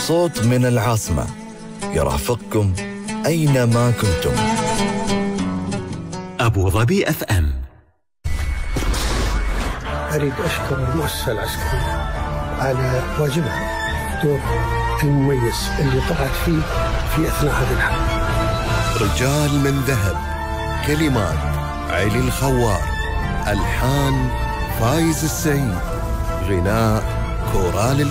صوت من العاصمة يرافقكم أينما كنتم. أبو ظبي اف ام. أريد أشكر المؤسسة العسكرية على واجبها، دور المميز اللي طلعت فيه في أثناء هذه الحرب. رجال من ذهب، كلمات علي الخوار، ألحان فايز السعيد، غناء كورال